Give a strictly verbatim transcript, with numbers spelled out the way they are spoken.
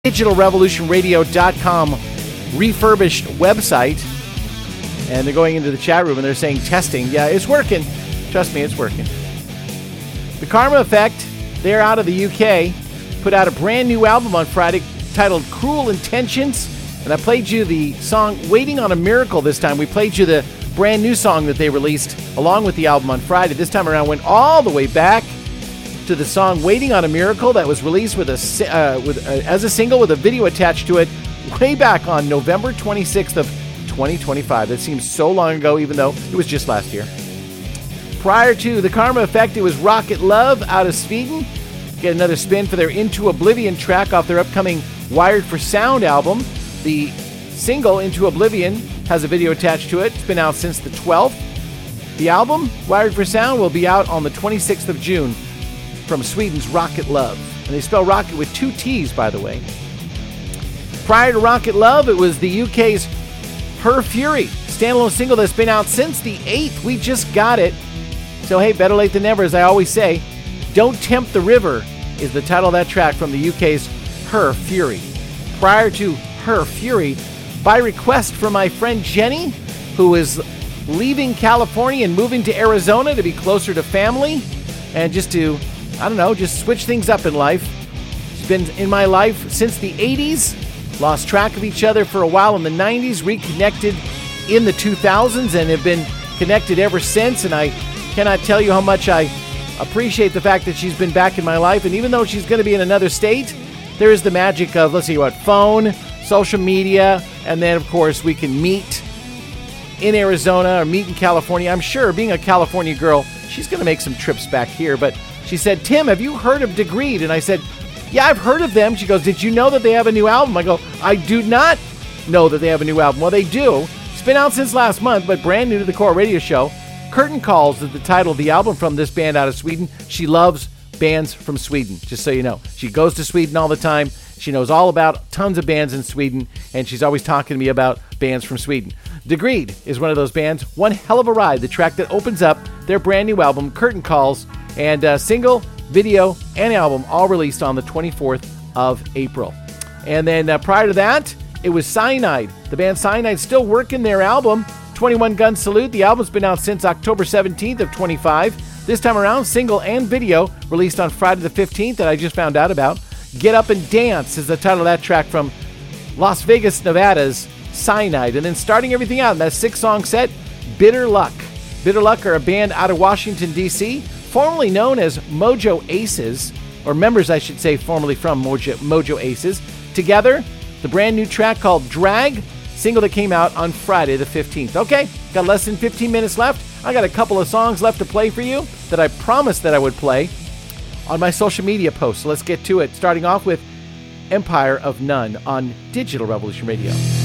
digital revolution radio dot com refurbished website. And they're going into the chat room and they're saying testing. Yeah, it's working. Trust me, it's working. The Karma Effect, they're out of the U K, put out a brand new album on Friday titled Cruel Intentions. And I played you the song Waiting on a Miracle this time. We played you the brand new song that they released along with the album on Friday. This time around went all the way back to the song Waiting on a Miracle that was released with a, uh, with uh, as a single with a video attached to it way back on November twenty-sixth of twenty twenty-five. That seems so long ago, even though it was just last year. Prior to the Karma Effect, it was Rocket Love out of Sweden. Get another spin for their Into Oblivion track off their upcoming Wired for Sound album. The single Into Oblivion has a video attached to it. It's been out since the twelfth. The album, Wired for Sound, will be out on the twenty-sixth of June from Sweden's Rocket Love. And they spell rocket with two T's, by the way. Prior to Rocket Love, it was the U K's Her Fury, standalone single that's been out since the eighth. We just got it. So hey, better late than never, as I always say. Don't Tempt the River is the title of that track from the U K's Her Fury. Prior to Her Fury, by request from my friend Jenny, who is leaving California and moving to Arizona to be closer to family and just to, I don't know, just switch things up in life. She's been in my life since the eighties, lost track of each other for a while in the nineties, reconnected in the two thousands, and have been connected ever since. And I cannot tell you how much I appreciate the fact that she's been back in my life. And even though she's going to be in another state, there is the magic of, let's see what, phone, social media, and then, of course, we can meet in Arizona or meet in California. I'm sure, being a California girl, she's going to make some trips back here. But she said, Tim, have you heard of Degreed? And I said, yeah, I've heard of them. She goes, did you know that they have a new album? I go, I do not know that they have a new album. Well, they do. It's been out since last month, but brand new to the Core Radio Show. Curtain Calls is the title of the album from this band out of Sweden. She loves bands from Sweden, just so you know. She goes to Sweden all the time. She knows all about tons of bands in Sweden, and she's always talking to me about bands from Sweden. Degreed is one of those bands. One hell of a ride. The track that opens up their brand new album, Curtain Calls, and uh, single, video, and album all released on the twenty-fourth of April. And then uh, prior to that, it was Cyanide. The band Cyanide still working their album, twenty-one Gun Salute. The album's been out since October seventeenth of twenty-five. This time around, single and video released on Friday the fifteenth that I just found out about. Get Up and Dance is the title of that track from Las Vegas, Nevada's Cyanide. And then starting everything out in that six-song set, Bitter Luck. Bitter Luck are a band out of Washington, D C, formerly known as Mojo Aces, or members, I should say, formerly from Mojo, Mojo Aces. Together, the brand new track called Drag, single that came out on Friday the fifteenth. Okay, got less than fifteen minutes left. I got a couple of songs left to play for you that I promised that I would play on my social media posts. So let's get to it, starting off with Empire of None on Digital Revolution Radio.